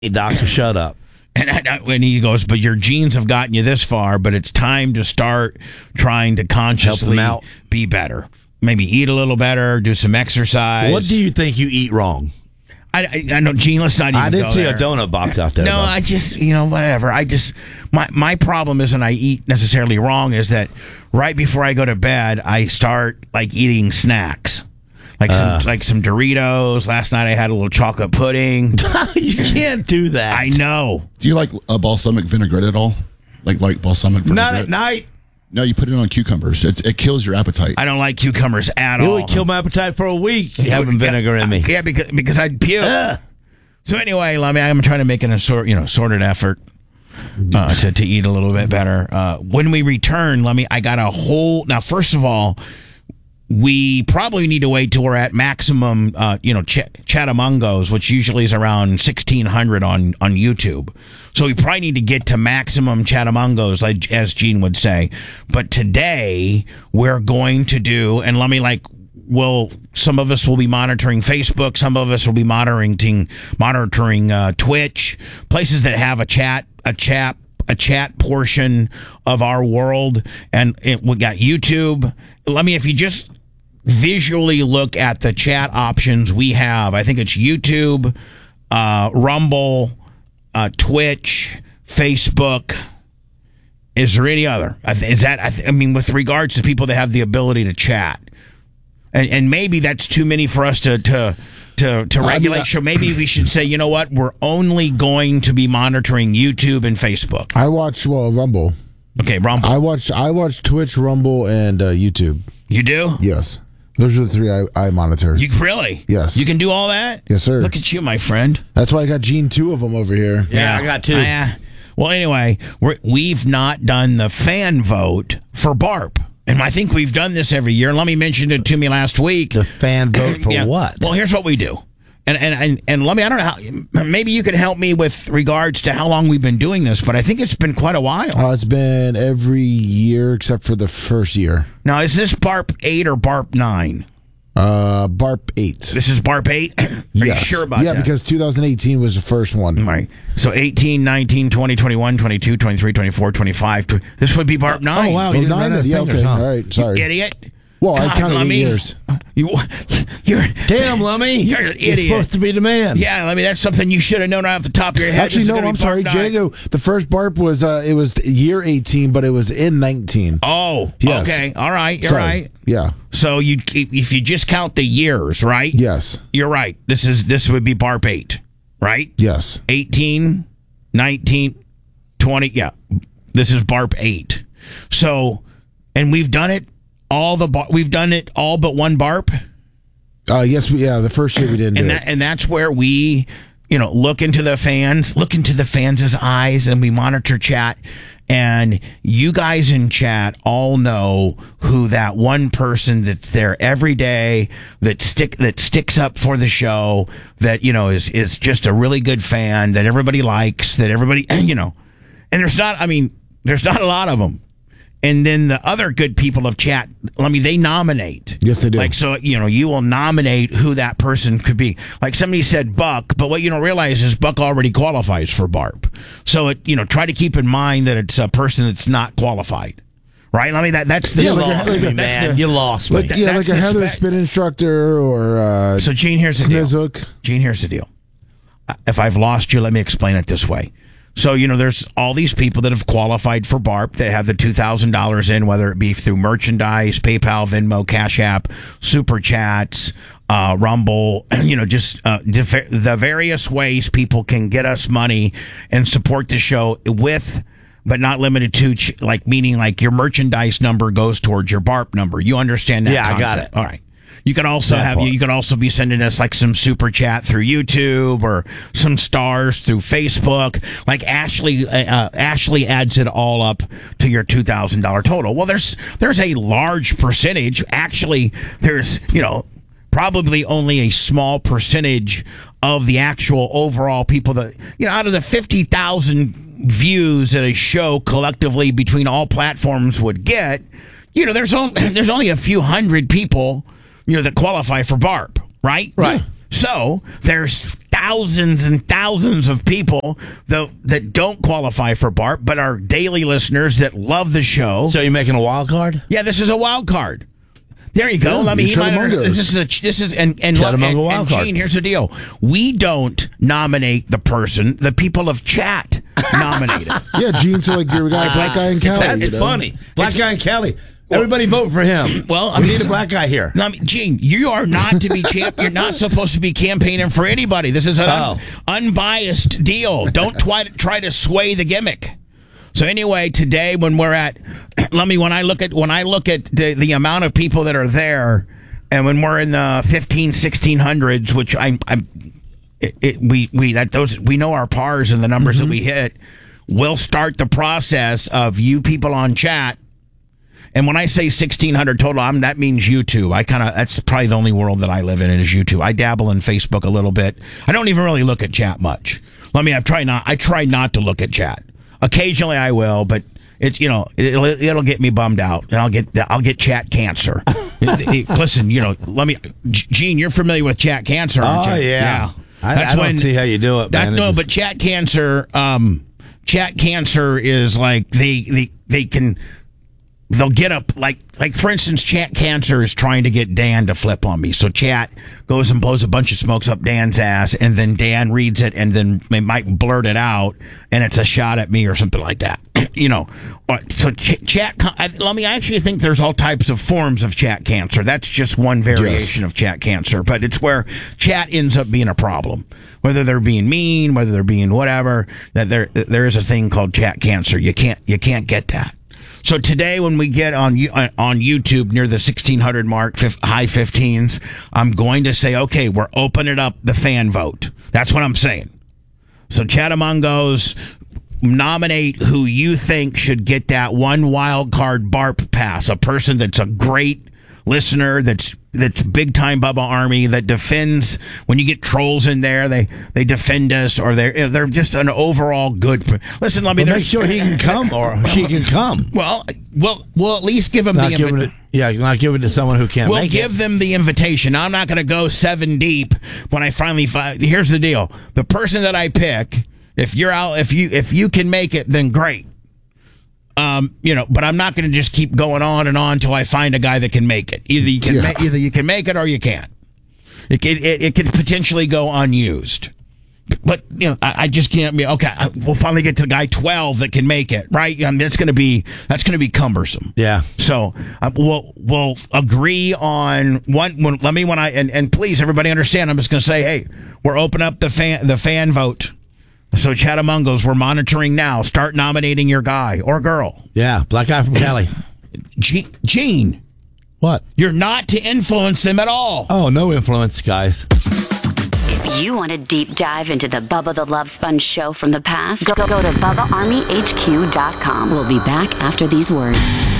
Hey, doctor, shut up. And he goes, but your genes have gotten you this far, but it's time to start trying to consciously be better. Maybe eat a little better, do some exercise. What do you think you eat wrong? I know, Gene, let's not even I didn't go see there. a donut box out there. No, though. I just, whatever. My problem isn't I eat necessarily wrong, is that right before I go to bed, I start eating snacks. Like some Doritos. Last night I had a little chocolate pudding. You can't do that. I know. Do you like a balsamic vinaigrette at all? Like balsamic vinaigrette? Not at night. No, you put it on cucumbers. It kills your appetite. I don't like cucumbers at all. It would kill my appetite for a week having vinegar in me. Yeah, because I'd puke. So anyway, I'm trying to make an assorted effort to eat a little bit better. When we return, I got a whole. Now, first of all, we probably need to wait till we're at maximum, Chatamungos, which usually is around 1,600 on YouTube. So we probably need to get to maximum Chatamungos, as Gene would say. But today we're going to do, and some of us will be monitoring Facebook, some of us will be monitoring Twitch, places that have a chat portion of our world, and we got YouTube. If you just visually look at the chat options we have, I think it's YouTube, Rumble, Twitch, Facebook. Is there any other? With regards to people that have the ability to chat, and maybe that's too many for us to regulate. So maybe we should say, you know what? We're only going to be monitoring YouTube and Facebook. I watch Rumble. Okay, Rumble. I watch Twitch, Rumble, and YouTube. You do? Yes. Those are the three I monitor. You really? Yes. You can do all that? Yes, sir. Look at you, my friend. That's why I got Gene 2 of them over here. Yeah, I got 2. Well, anyway, we've not done the fan vote for BARP. And I think we've done this every year. Let me mention it to me last week. The fan vote for what? Well, here's what we do. And let me, I don't know how, maybe you can help me with regards to how long we've been doing this, but I think it's been quite a while. It's been every year except for the first year. Now, is this BARP 8 or BARP 9? BARP 8. This is BARP 8? Are you sure about that? Yeah, because 2018 was the first one. Right. So 18, 19, 20, 21, 22, 23, 24, 25. This would be BARP 9. Oh, wow. Oh, 9? Yeah, okay. All right. Sorry. You idiot. Well, I counted 8 years. You're Damn, Lummy. You're an idiot. You're supposed to be the man. Yeah, that's something you should have known right off the top of your head. Actually, no, I'm sorry, Django. The first BARP was it was year 18, but it was in 19. Oh, yes. Okay. All right. You're right. Yeah. So if you just count the years, right? Yes. You're right. This would be BARP 8, right? Yes. 18, 19, 20. Yeah. This is BARP 8. So, and we've done it we've done it all but one BARP. Yes, the first year we didn't do it. And that's where we, look into the fans' eyes, and we monitor chat. And you guys in chat all know who that one person that's there every day, that sticks up for the show, that is just a really good fan, that everybody likes, that everybody and there's not a lot of them. And then the other good people of chat, they nominate. Yes, they do. So, you will nominate who that person could be. Like somebody said Buck, but what you don't realize is Buck already qualifies for BARP. So, try to keep in mind that it's a person that's not qualified. Right? That's the... You lost me, man. You lost me. Like a Heather spin instructor or... So, Gene, here's the deal. Snizhook. Gene, here's the deal. If I've lost you, let me explain it this way. So, there's all these people that have qualified for BARP that have the $2,000 in, whether it be through merchandise, PayPal, Venmo, Cash App, Super Chats, Rumble, the various ways people can get us money and support the show with, but not limited to, meaning your merchandise number goes towards your BARP number. You understand that concept? I got it. All right. You can also you can also be sending us some super chat through YouTube or some stars through Facebook. Ashley adds it all up to your $2,000 total. Well, there's a large percentage. Actually, there's probably only a small percentage of the actual overall people that out of the 50,000 views that a show collectively between all platforms would get. There's only a few hundred people that qualify for BARP, right? Right. So there's thousands and thousands of people that don't qualify for BARP, but are daily listeners that love the show. So you're making a wild card? Yeah, this is a wild card. There you go. Yeah, Let me. This is and Gene, here's the deal. We don't nominate the person. The people of chat nominate it. Yeah, Gene. So like, we got Black Guy and Kelly. That's funny. Black Guy and Kelly. Everybody vote for him. Well, we need a black guy here. No, Gene, you are not to be champ. You're not supposed to be campaigning for anybody. This is an unbiased deal. Don't try to sway the gimmick. So anyway, today when we're at, when I look at the amount of people that are there, and when we're in the 1600s, which we know our pars and the numbers that we hit, we'll start the process of you people on chat. And when I say 1,600 total, that means YouTube. That's probably the only world that I live in is YouTube. I dabble in Facebook a little bit. I don't even really look at chat much. I try not to look at chat. Occasionally I will, but it's it'll get me bummed out, and I'll get chat cancer. Listen, Gene, you're familiar with chat cancer, aren't you? Oh yeah. I don't see how you do it, man. But chat cancer is like they'll get up like for instance, chat cancer is trying to get Dan to flip on me. So chat goes and blows a bunch of smokes up Dan's ass, and then Dan reads it, and then they might blurt it out, and it's a shot at me or something like that. So chat. I actually think there's all types of forms of chat cancer. That's just one variation of chat cancer, but it's where chat ends up being a problem. Whether they're being mean, whether they're being whatever, that there is a thing called chat cancer. You can't get that. So today, when we get on YouTube near the 1,600 mark, high 15s, I'm going to say, okay, we're opening up the fan vote. That's what I'm saying. So Chatamungos, nominate who you think should get that one wild card BARP pass. A person that's a great listener, that's big time Bubba Army, that defends when you get trolls in there, they defend us, or they're just an overall good. Listen, let me make sure he can come or she can come. Well, we'll at least give him the invitation. Not give it to someone who can't. We'll give them the invitation. Now, I'm not going to go 7 deep when I finally find. Here's the deal: the person that I pick, if you can make it, then great. But I'm not going to just keep going on and on until I find a guy that can make it. Either you can make it or you can't. It could potentially go unused. But I just can't be okay. We'll finally get to the guy 12 that can make it, right? That's going to be cumbersome. Yeah. So we'll agree on one. And please, everybody understand. I'm just going to say, hey, we're opening up the fan vote. So Chatamungos, we're monitoring now. Start nominating your guy or girl. Yeah, black guy from Cali. Gene. What? You're not to influence them at all. Oh, no influence, guys. If you want a deep dive into the Bubba the Love Sponge show from the past, go to BubbaArmyHQ.com. We'll be back after these words.